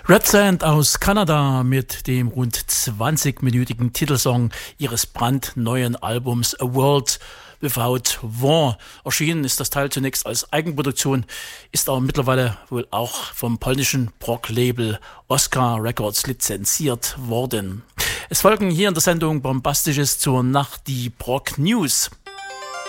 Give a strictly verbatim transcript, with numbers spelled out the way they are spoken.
Red Sand aus Kanada mit dem rund zwanzig-minütigen Titelsong ihres brandneuen Albums A World Without War. Erschienen ist das Teil zunächst als Eigenproduktion, ist aber mittlerweile wohl auch vom polnischen Prog-Label Oscar Records lizenziert worden. Es folgen hier in der Sendung Bombastisches zur Nacht, die Prog News.